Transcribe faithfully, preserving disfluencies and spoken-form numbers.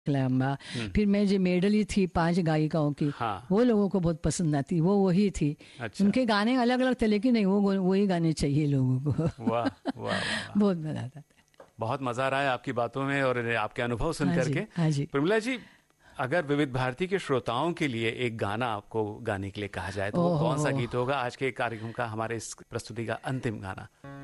लंबा। फिर मैं जो मेडली थी पांच गायिकाओं की, हाँ। वो लोगों को बहुत पसंद आती, वो वही थी। अच्छा। उनके गाने अलग अलग थे लेकिन नहीं, वो वही गाने चाहिए लोगों को। वाह वाह वाह, बहुत मजा आता था। बहुत मजा आ रहा है आपकी बातों में और आपके अनुभव सुन हाँ करके। जी, हाँ जी। प्रमिला जी, अगर विविध भारती के श्रोताओं के लिए एक गाना आपको गाने के लिए कहा जाए तो वो कौन सा गीत होगा आज के कार्यक्रम का, हमारे इस प्रस्तुति का अंतिम गाना?